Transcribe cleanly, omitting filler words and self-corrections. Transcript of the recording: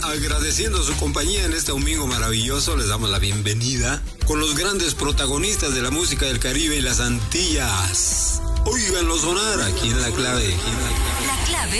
Agradeciendo su compañía en este domingo maravilloso, les damos la bienvenida con los grandes protagonistas de la música del Caribe y las Antillas. Óiganlo sonar aquí en La Clave. La Clave.